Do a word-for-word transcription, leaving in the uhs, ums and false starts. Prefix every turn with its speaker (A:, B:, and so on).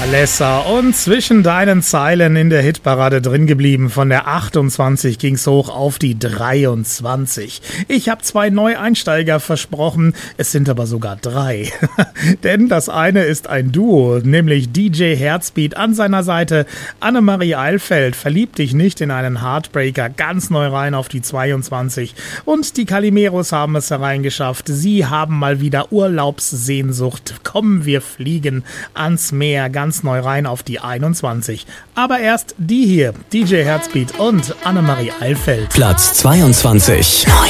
A: Alessa und zwischen deinen Zeilen in der Hitparade drin geblieben. Von der achtundzwanzig ging's hoch auf die dreiundzwanzig. Ich habe zwei Neueinsteiger versprochen, es sind aber sogar drei. Denn das eine ist ein Duo, nämlich D J Herzbeat an seiner Seite. Annemarie Eilfeld, verlieb dich nicht in einen Heartbreaker, ganz neu rein auf die zweiundzwanzig. Und die Calimeros haben es hereingeschafft. Sie haben mal wieder Urlaubssehnsucht. Kommen wir fliegen ans Meer, ganz neu rein auf die einundzwanzig. Aber erst die hier, D J Herzbeat und Annemarie Eilfeld.
B: Platz zweiundzwanzig.